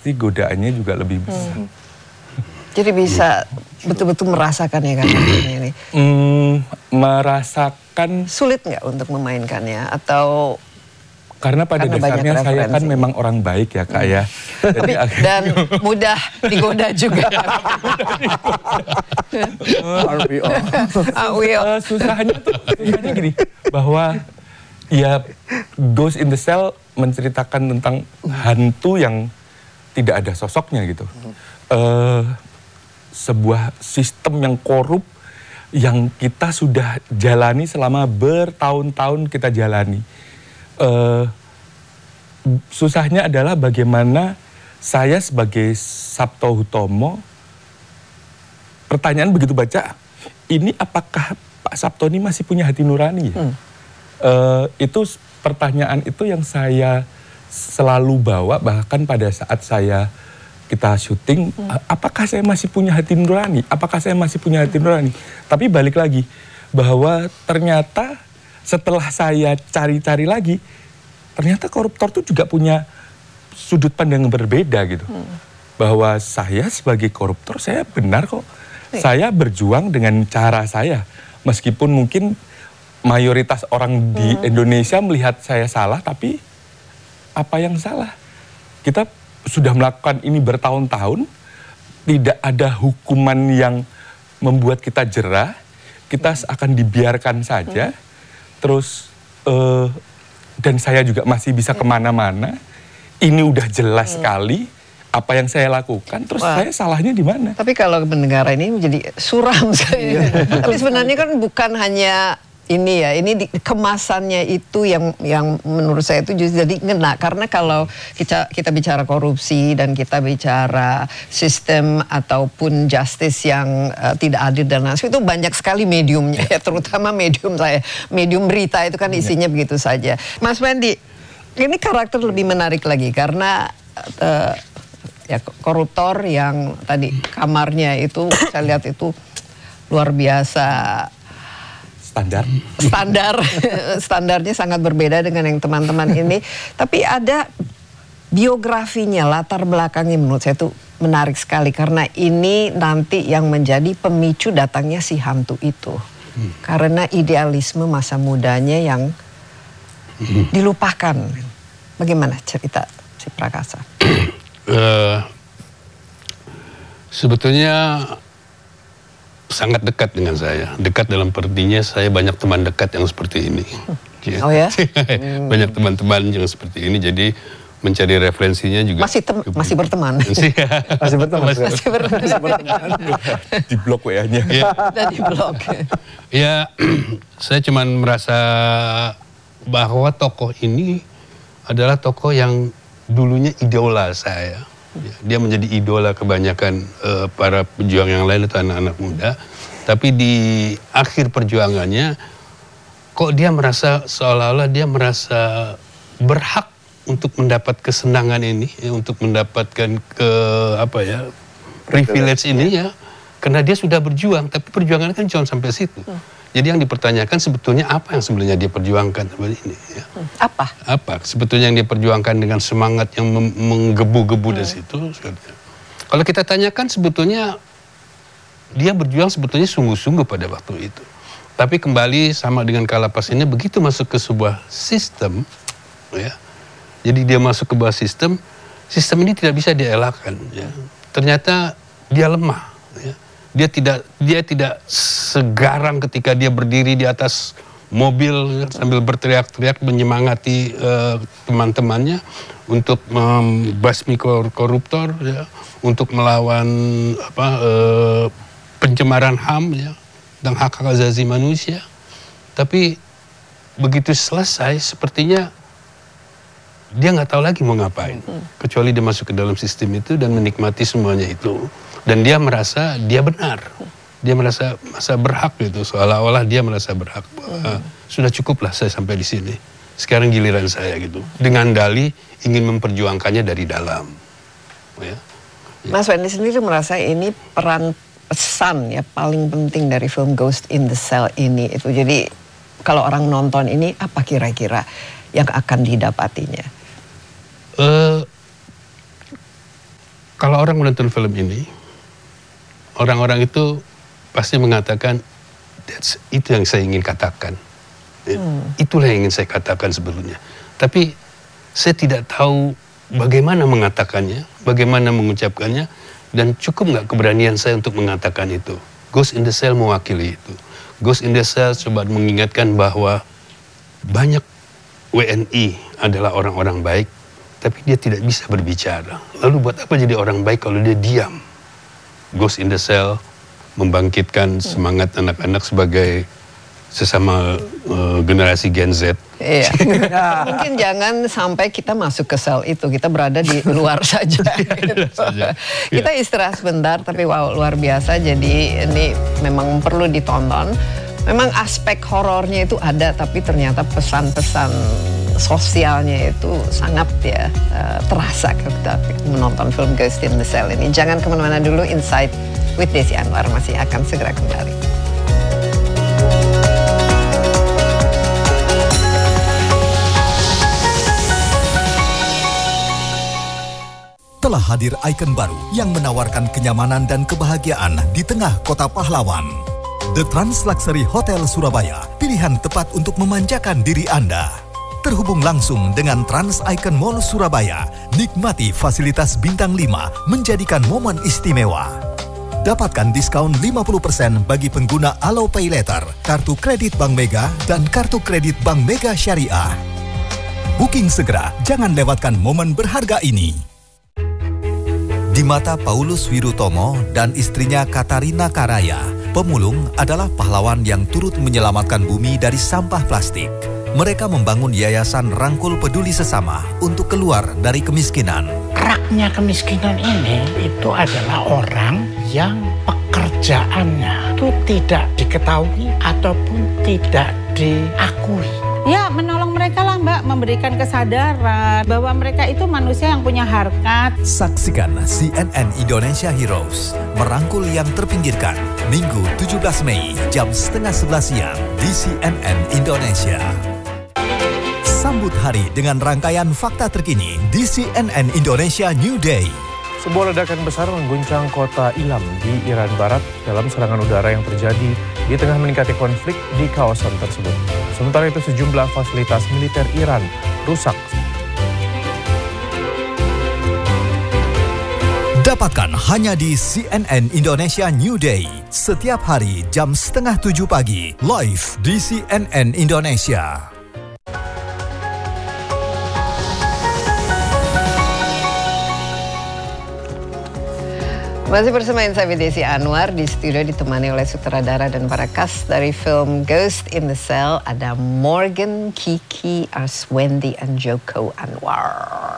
pasti godaannya juga lebih besar. Jadi bisa betul-betul merasakan ya kan ini. Merasakan. Sulit nggak untuk memainkannya atau? Karena pada dasarnya saya kan memang orang baik ya Kak ya. Dan mudah digoda juga. Susahnya gini, bahwa ya Ghost in the Shell menceritakan tentang hantu yang tidak ada sosoknya gitu. Sebuah sistem yang korup yang kita sudah jalani selama bertahun-tahun kita jalani. Susahnya adalah bagaimana saya sebagai Sabto Hutomo, pertanyaan begitu baca, ini apakah Pak Sabto ini masih punya hati nurani ya? Itu pertanyaan itu yang saya selalu bawa, bahkan pada saat kita syuting, apakah saya masih punya hati nurani? Apakah saya masih punya hati nurani? Tapi balik lagi, bahwa ternyata setelah saya cari-cari lagi, ternyata koruptor itu juga punya sudut pandang yang berbeda gitu. Bahwa saya sebagai koruptor, saya benar kok. Saya berjuang dengan cara saya. Meskipun mungkin mayoritas orang di Indonesia melihat saya salah, tapi apa yang salah? Kita sudah melakukan ini bertahun-tahun, tidak ada hukuman yang membuat kita jera, kita akan dibiarkan saja. Terus dan saya juga masih bisa kemana-mana. Ini udah jelas sekali apa yang saya lakukan. Terus saya salahnya di mana? Tapi kalau mendengar ini menjadi suram saya. Tapi sebenarnya kan bukan hanya ini ya, ini kemasannya itu yang menurut saya itu jadi ngena. Karena kalau kita bicara korupsi dan kita bicara sistem ataupun justice yang tidak adil dan lain-lain, itu banyak sekali mediumnya ya, terutama medium berita itu kan isinya begitu saja. Mas Wendy, ini karakter lebih menarik lagi karena ya koruptor yang tadi kamarnya itu saya lihat itu luar biasa. Standarnya sangat berbeda dengan yang teman-teman ini. Tapi ada biografinya, latar belakangnya menurut saya itu menarik sekali. Karena ini nanti yang menjadi pemicu datangnya si hantu itu. Karena idealisme masa mudanya yang dilupakan. Bagaimana cerita si Prakasa? Sebetulnya sangat dekat dengan saya. Dekat dalam artinya saya banyak teman dekat yang seperti ini. Oh ya? Banyak teman-teman yang seperti ini, jadi mencari referensinya juga. Masih berteman? Masih berteman. Di blok WA-nya. Dan di blok. Ya, saya cuma merasa bahwa tokoh ini adalah tokoh yang dulunya idola saya. Dia menjadi idola kebanyakan para pejuang yang lain atau anak-anak muda. Tapi di akhir perjuangannya, kok dia merasa seolah-olah dia merasa berhak untuk mendapat kesenangan ini, untuk mendapatkan privilege ini ya. Karena dia sudah berjuang, tapi perjuangan kan cuma sampai situ. Jadi yang dipertanyakan sebetulnya apa yang sebenarnya dia perjuangkan seperti ini. Ya. Apa sebetulnya yang dia perjuangkan dengan semangat yang menggebu-gebu dari situ. Kalau kita tanyakan sebetulnya dia berjuang sebetulnya sungguh-sungguh pada waktu itu. Tapi kembali sama dengan Kalapas ini, begitu masuk ke sebuah sistem, ya. Jadi dia masuk ke sebuah sistem ini tidak bisa dielakkan. Ya. Ternyata dia lemah. Ya. Dia tidak segarang ketika dia berdiri di atas mobil sambil berteriak-teriak menyemangati teman-temannya untuk membasmi koruptor, ya, untuk melawan pencemaran HAM, ya, dan hak asasi manusia. Tapi begitu selesai, sepertinya dia nggak tahu lagi mau ngapain, kecuali dia masuk ke dalam sistem itu dan menikmati semuanya itu. Dan dia merasa dia benar, dia merasa berhak gitu, seolah-olah dia merasa berhak. Sudah cukuplah saya sampai di sini. Sekarang giliran saya gitu. Dengan dalih ingin memperjuangkannya dari dalam. Ya. Mas Wendy sendiri merasa ini pesan ya paling penting dari film Ghost in the Shell ini itu. Jadi kalau orang nonton ini apa kira-kira yang akan didapatinya? Kalau orang menonton film ini, orang-orang itu pasti mengatakan, itu yang saya ingin katakan. Itulah yang ingin saya katakan sebelumnya. Tapi saya tidak tahu bagaimana mengatakannya, bagaimana mengucapkannya, dan cukup nggak keberanian saya untuk mengatakan itu. Ghost in the Shell mewakili itu. Ghost in the Shell coba mengingatkan bahwa banyak WNI adalah orang-orang baik, tapi dia tidak bisa berbicara. Lalu buat apa jadi orang baik kalau dia diam? Ghost in the Shell membangkitkan semangat anak-anak sebagai sesama generasi Gen Z. Iya. Mungkin jangan sampai kita masuk ke sel itu, kita berada di luar saja. Gitu. Kita istirahat sebentar, tapi wow, luar biasa. Jadi ini memang perlu ditonton. Memang aspek horornya itu ada, tapi ternyata pesan-pesan sosialnya itu sangat ya terasa ketika menonton film Ghost in the Shell ini. Jangan kemana-mana dulu, Insight with Desi Anwar masih akan segera kembali. Telah hadir ikon baru yang menawarkan kenyamanan dan kebahagiaan di tengah kota pahlawan. The Trans Luxury Hotel Surabaya, pilihan tepat untuk memanjakan diri Anda. Terhubung langsung dengan Trans Icon Mall Surabaya, nikmati fasilitas bintang 5 menjadikan momen istimewa. Dapatkan diskon 50% bagi pengguna Alo Pay Later, kartu kredit Bank Mega, dan kartu kredit Bank Mega Syariah. Booking segera, jangan lewatkan momen berharga ini. Di mata Paulus Wirutomo dan istrinya Katarina Karaya, pemulung adalah pahlawan yang turut menyelamatkan bumi dari sampah plastik. Mereka membangun yayasan Rangkul Peduli Sesama untuk keluar dari kemiskinan. Raknya kemiskinan ini itu adalah orang yang pekerjaannya itu tidak diketahui ataupun tidak diakui. Ya, menolong mereka lah Mbak, memberikan kesadaran bahwa mereka itu manusia yang punya harkat. Saksikan CNN Indonesia Heroes, merangkul yang terpinggirkan, Minggu 17 Mei jam 10:30 siang di CNN Indonesia. Sambut hari dengan rangkaian fakta terkini di CNN Indonesia New Day. Sebuah ledakan besar mengguncang kota Ilam di Iran Barat dalam serangan udara yang terjadi di tengah meningkatnya konflik di kawasan tersebut. Sementara itu sejumlah fasilitas militer Iran rusak. Dapatkan hanya di CNN Indonesia New Day. Setiap hari jam 6:30 pagi, live di CNN Indonesia. Masih bersama Insight with Desi Anwar, di studio ditemani oleh sutradara dan para cast dari film Ghost in the Shell. Ada Morgan, Kiki, Arswendi, dan Joko Anwar.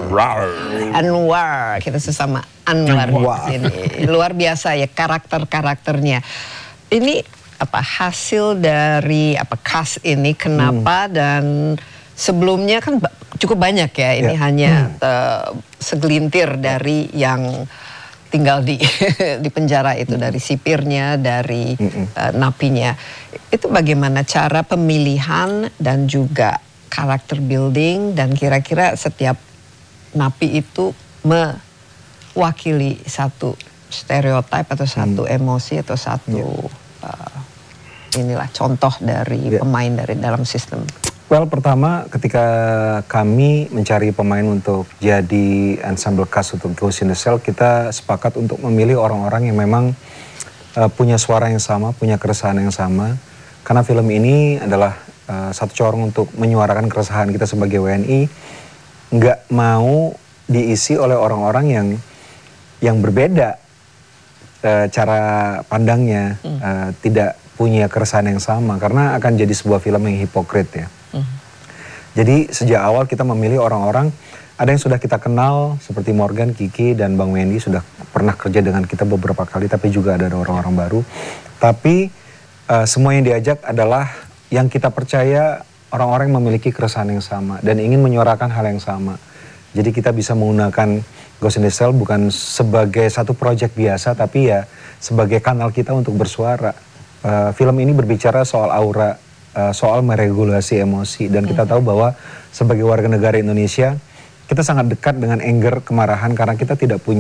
Anwar, kita sesama Anwar di sini. Luar biasa ya karakter-karakternya. Ini apa hasil dari apa cast ini? Kenapa dan sebelumnya kan cukup banyak ya. Ini hanya segelintir dari yang tinggal di penjara itu, dari sipirnya, dari napinya. Itu bagaimana cara pemilihan dan juga karakter building, dan kira-kira setiap napi itu mewakili satu stereotip atau satu emosi atau satu inilah contoh dari pemain dari dalam sistem. Well, pertama ketika kami mencari pemain untuk jadi ensemble cast untuk Ghost in the Shell, kita sepakat untuk memilih orang-orang yang memang punya suara yang sama, punya keresahan yang sama. Karena film ini adalah satu corong untuk menyuarakan keresahan kita sebagai WNI. Nggak mau diisi oleh orang-orang yang berbeda cara pandangnya, tidak punya keresahan yang sama. Karena akan jadi sebuah film yang hipokrit ya. Jadi sejak awal kita memilih orang-orang, ada yang sudah kita kenal seperti Morgan, Kiki, dan Bang Wendy sudah pernah kerja dengan kita beberapa kali, tapi juga ada orang-orang baru. Tapi semua yang diajak adalah yang kita percaya orang-orang yang memiliki keresahan yang sama dan ingin menyuarakan hal yang sama. Jadi kita bisa menggunakan Ghost in the Shell bukan sebagai satu proyek biasa, tapi ya sebagai kanal kita untuk bersuara. Film ini berbicara soal aura, soal meregulasi emosi, dan kita tahu bahwa sebagai warga negara Indonesia kita sangat dekat dengan anger, kemarahan, karena kita tidak punya